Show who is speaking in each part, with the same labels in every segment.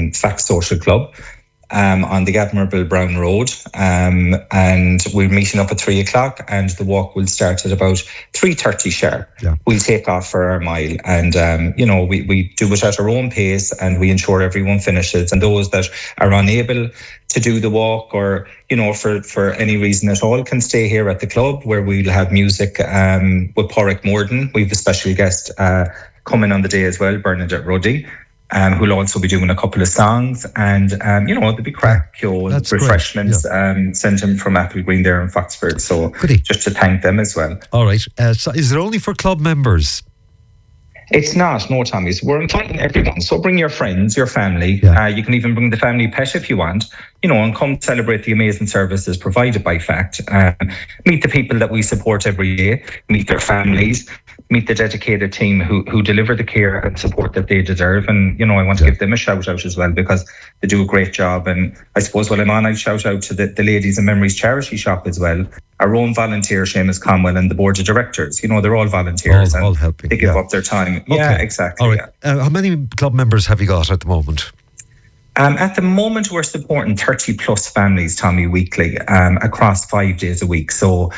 Speaker 1: FACT Social Club. On the Admirable Brown Road, and we're meeting up at 3:00, and the walk will start at about 3:30 sharp.
Speaker 2: Yeah.
Speaker 1: We'll take off for our mile, and we do it at our own pace, and we ensure everyone finishes. And those that are unable to do the walk, or for any reason at all, can stay here at the club, where we'll have music with Porrick Morden. We've a special guest coming on the day as well, Bernadette Ruddy, who'll also be doing a couple of songs, and there'll be crack, refreshments sent in from Applegreen there in Foxford. So just to thank them as well.
Speaker 2: All right. So is it only for club members?
Speaker 1: It's not, no, Tommy. So we're inviting everyone. So bring your friends, your family. You can even bring the family pet if you want, and come celebrate the amazing services provided by FACT. Meet the people that we support every day, meet their families, meet the dedicated team who deliver the care and support that they deserve. And, I want to give them a shout out as well, because they do a great job. And I suppose while I'm on, I'd shout out to the Ladies and Memories charity shop as well. Our own volunteer, Seamus Conwell, and the board of directors. They're all volunteers,
Speaker 2: all helping.
Speaker 1: They give up their time.
Speaker 2: Okay.
Speaker 1: Yeah, exactly.
Speaker 2: All right. How many club members have you got at the moment?
Speaker 1: At the moment, we're supporting 30 plus families, Tommy, weekly, across 5 days a week. So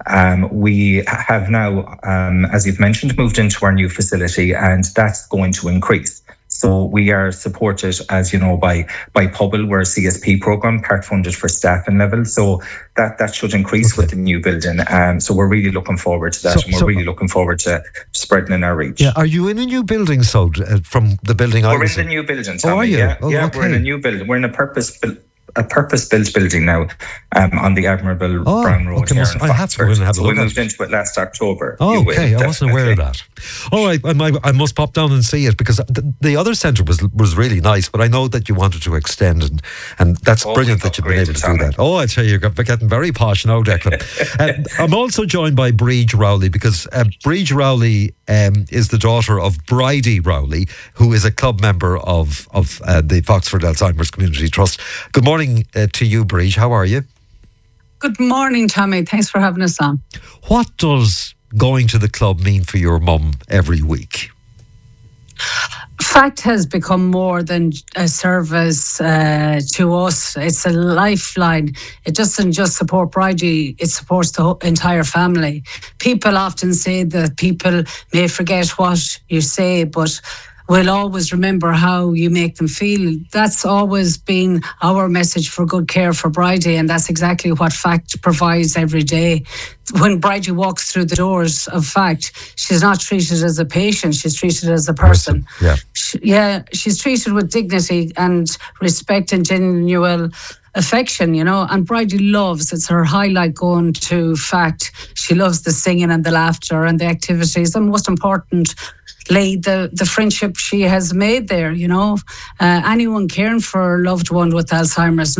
Speaker 1: we have now, as you've mentioned, moved into our new facility, and that's going to increase. So we are supported, as you know, by Pobble. We're a CSP program, part funded for staffing level. So that should increase with the new building. So we're really looking forward to that, and we're really looking forward to spreading in our reach.
Speaker 2: Yeah, are you in a new building? So from the building,
Speaker 1: we're in the new building. Tommy.
Speaker 2: Oh, are you?
Speaker 1: Yeah,
Speaker 2: okay.
Speaker 1: We're in a new building. We're in a purpose-built building now on the Admirable Brown Road.
Speaker 2: Okay, I have to go in and have a look.
Speaker 1: We moved into it last October.
Speaker 2: Oh, okay, I wasn't aware of that. All right, I must pop down and see it, because the other centre was really nice, but I know that you wanted to extend, and that's brilliant that you've been able to do that. Oh, I tell you, you're getting very posh now, Declan. I'm also joined by Bríd Rowley, because Bríd Rowley is the daughter of Bridie Rowley, who is a club member of the Foxford Alzheimer's Community Trust. Good morning to you, Bríd. How are you?
Speaker 3: Good morning, Tommy. Thanks for having us on.
Speaker 2: What does going to the club mean for your mum every week?
Speaker 3: FACT has become more than a service to us. It's a lifeline. It doesn't just support Bridie, it supports the entire family. People often say that people may forget what you say, but we'll always remember how you make them feel. That's always been our message for good care for Bridie, and that's exactly what FACT provides every day. When Bridie walks through the doors of FACT, she's not treated as a patient, she's treated as a person. She's treated with dignity and respect and genuine affection, and Bridie loves, it's her highlight going to FACT. She loves the singing and the laughter and the activities, and most important, the friendship she has made there. Anyone caring for a loved one with Alzheimer's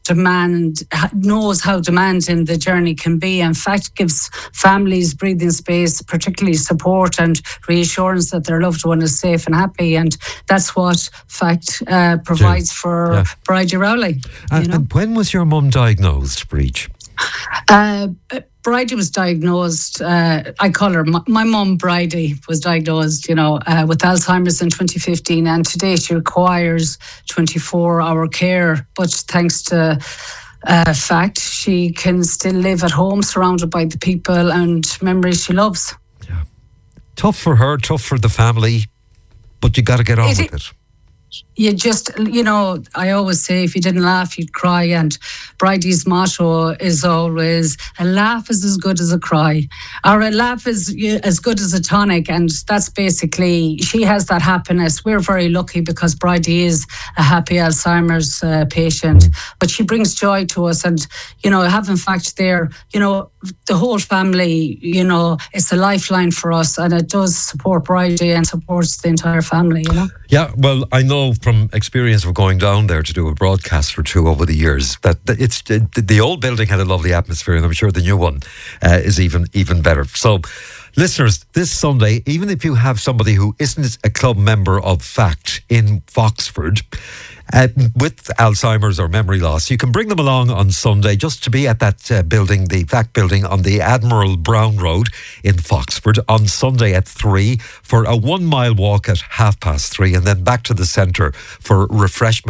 Speaker 3: knows how demanding the journey can be, and FACT gives families breathing space, particularly support and reassurance that their loved one is safe and happy, and that's what FACT provides for Bridie Rowley.
Speaker 2: And when was your mum diagnosed, Bríd?
Speaker 3: Bridie was diagnosed, I call her, my mum Bridie was diagnosed, with Alzheimer's in 2015, and today she requires 24-hour care. But thanks to FACT, she can still live at home surrounded by the people and memories she loves.
Speaker 2: Yeah. Tough for her, tough for the family, but you got to get on with it.
Speaker 3: You just, I always say, if you didn't laugh, you'd cry. And Bridie's motto is always, a laugh is as good as a cry, or a laugh is as good as a tonic. And that's basically, she has that happiness. We're very lucky because Bridie is a happy Alzheimer's patient, but she brings joy to us. And, having FACT there, the whole family, it's a lifeline for us, and it does support Bridie and supports the entire family,
Speaker 2: Yeah, well, I know from experience of going down there to do a broadcast or two over the years that it's the old building had a lovely atmosphere, and I'm sure the new one is even better. So, listeners, this Sunday, even if you have somebody who isn't a club member of FACT in Foxford with Alzheimer's or memory loss, you can bring them along on Sunday just to be at that building, the FACT building on the Admiral Brown Road in Foxford on Sunday at 3 for a 1 mile walk at 3:30, and then back to the centre for refreshment.